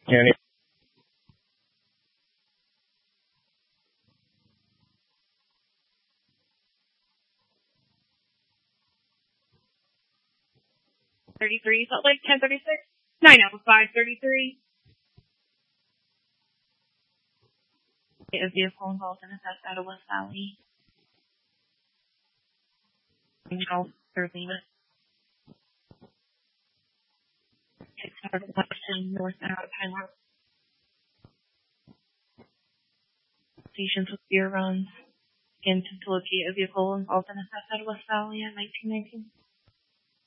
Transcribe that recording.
County. 33, Salt Lake 1036. 90533. A vehicle involved in a theft out of West Valley. Now, they're leaving. 600 Western North and out of Highland. Stations with beer runs. Again, to locate a vehicle involved in a theft out of West Valley at 1919.